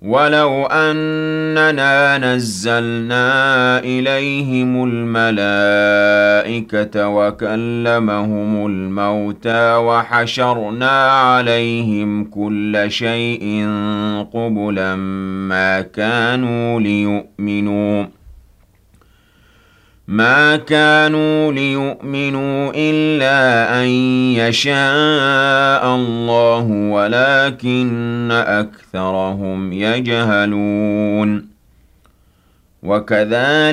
وَلَوْ أَنَّنَا نَزَّلْنَا إِلَيْهِمُ الْمَلَائِكَةَ وَكَلَّمَهُمُ الْمَوْتَىٰ وَحَشَرْنَا عَلَيْهِمْ كُلَّ شَيْءٍ قُبُلًا مَا كَانُوا لِيُؤْمِنُوا إِلَّا أَن يَشَاءَ اللَّهُ وَلَٰكِنَّ أَكْثَرَهُمْ يَجْهَلُونَ